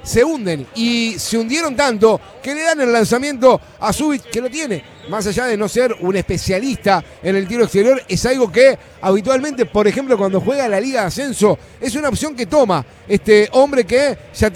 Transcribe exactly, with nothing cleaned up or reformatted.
se hunden y se hundieron tanto que le dan el lanzamiento a Zubich, que lo tiene. Más allá de no ser un especialista en el tiro exterior, es algo que habitualmente, por ejemplo, cuando juega la Liga de Ascenso, es una opción que toma este hombre que ya